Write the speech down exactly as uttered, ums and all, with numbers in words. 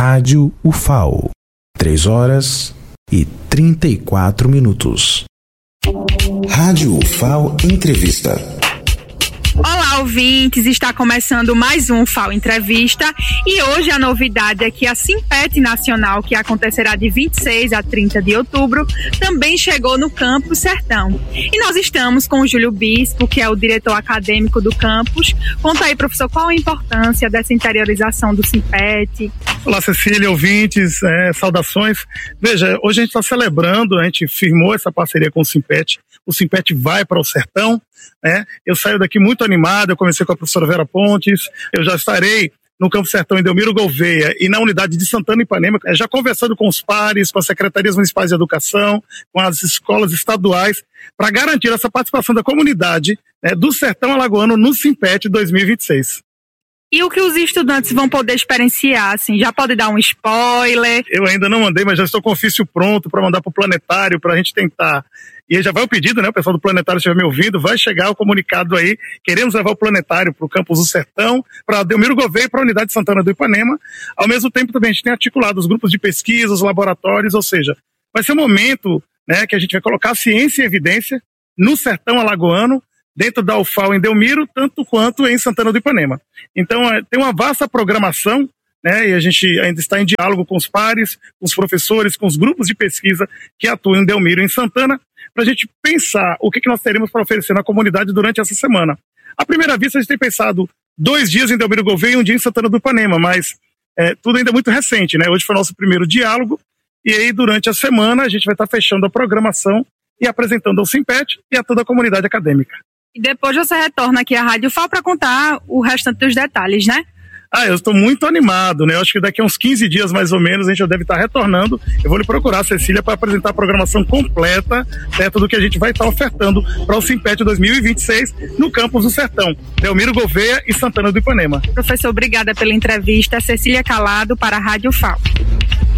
Rádio U F A O. Três horas e trinta e quatro minutos. Rádio U F A O Entrevista. Olá, ouvintes, está começando mais um U F A O Entrevista e hoje a novidade é que a Simpet Nacional, que acontecerá de vinte e seis a trinta de outubro, também chegou no Campus Sertão. E nós estamos com o Júlio Bispo, que é o diretor acadêmico do campus. Conta aí, professor, qual a importância dessa interiorização do Simpet? Olá, Cecília, ouvintes, é, saudações. Veja, hoje a gente está celebrando, a gente firmou essa parceria com o Simpet. O Simpet vai para o Sertão, né? Eu saio daqui muito animado, eu comecei com a professora Vera Pontes, eu já estarei no Campus Sertão em Delmiro Gouveia e na unidade de Santana e Ipanema, já conversando com os pares, com as secretarias municipais de educação, com as escolas estaduais, para garantir essa participação da comunidade, né, do Sertão Alagoano no Simpet dois mil e vinte e seis. E o que os estudantes vão poder experienciar, assim, já pode dar um spoiler? Eu ainda não mandei, mas já estou com o ofício pronto para mandar para o Planetário, para a gente tentar. E aí já vai o pedido, né? O pessoal do Planetário estiver me ouvindo, vai chegar o comunicado aí. Queremos levar o Planetário para o campus do Sertão, para Delmiro Gouveia e para a unidade de Santana do Ipanema. Ao mesmo tempo também a gente tem articulado os grupos de pesquisa, os laboratórios, ou seja, vai ser um momento, né, que a gente vai colocar a ciência em evidência no Sertão Alagoano, dentro da U F A O em Delmiro, tanto quanto em Santana do Ipanema. Então, tem uma vasta programação, né, e a gente ainda está em diálogo com os pares, com os professores, com os grupos de pesquisa que atuam em Delmiro e em Santana, para a gente pensar o que, que nós teremos para oferecer na comunidade durante essa semana. À primeira vista, a gente tem pensado dois dias em Delmiro Gouveia e um dia em Santana do Ipanema, mas é, tudo ainda é muito recente, né? Hoje foi o nosso primeiro diálogo, e aí durante a semana a gente vai estar fechando a programação e apresentando ao Simpet e a toda a comunidade acadêmica. E depois você retorna aqui à Rádio U F A O para contar o restante dos detalhes, né? Ah, eu estou muito animado, né? Eu acho que daqui a uns quinze dias, mais ou menos, a gente já deve estar retornando. Eu vou lhe procurar, Cecília, para apresentar a programação completa, perto do que a gente vai estar ofertando para o Simpet dois mil e vinte e seis no campus do Sertão, Delmiro Gouveia e Santana do Ipanema. Professor, obrigada pela entrevista. Cecília Calado para a Rádio U F A O.